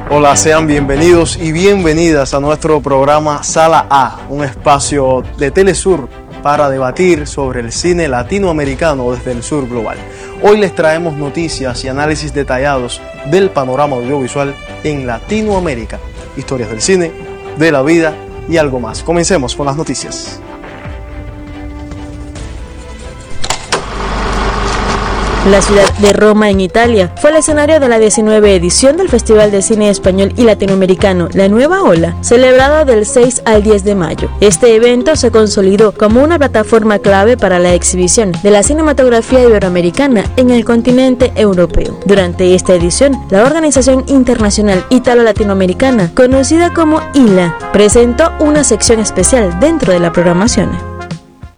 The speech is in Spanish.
Hola, sean bienvenidos y bienvenidas a nuestro programa Sala A, un espacio de Telesur para debatir sobre el cine latinoamericano desde el sur global. Hoy les traemos noticias y análisis detallados del panorama audiovisual en Latinoamérica, historias del cine, de la vida y algo más. Comencemos con las noticias. La ciudad de Roma, en Italia, fue el escenario de la 19 edición del Festival de Cine Español y Latinoamericano La Nueva Ola, celebrado del 6 al 10 de mayo. Este evento se consolidó como una plataforma clave para la exhibición de la cinematografía iberoamericana en el continente europeo. Durante esta edición, la Organización Internacional Italo-Latinoamericana, conocida como ILA, presentó una sección especial dentro de la programación.